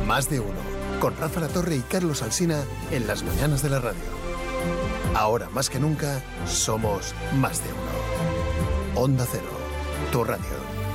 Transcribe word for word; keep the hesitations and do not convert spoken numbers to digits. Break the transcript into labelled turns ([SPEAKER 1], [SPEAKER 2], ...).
[SPEAKER 1] Más de uno, con Rafa La Torre y Carlos Alsina en las mañanas de la radio. Ahora más que nunca, somos más de uno. Onda Cero, tu radio.